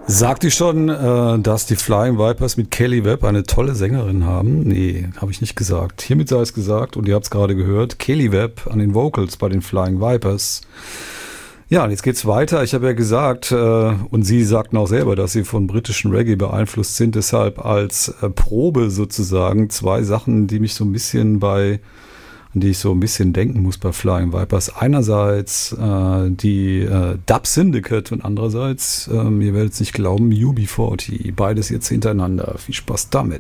Sagt ihr schon, dass die Flying Vipers mit Kelly Webb eine tolle Sängerin haben? Nee, habe ich nicht gesagt. Hiermit sei es gesagt, und ihr habt es gerade gehört, Kelly Webb an den Vocals bei den Flying Vipers. Ja, und jetzt geht's weiter. Ich habe ja gesagt, und Sie sagten auch selber, dass Sie von britischen Reggae beeinflusst sind, deshalb als Probe sozusagen zwei Sachen, die mich so ein bisschen an die ich so ein bisschen denken muss bei Flying Vipers. Einerseits die Dub Syndicate und andererseits, ihr werdet es nicht glauben, UB40. Beides jetzt hintereinander. Viel Spaß damit.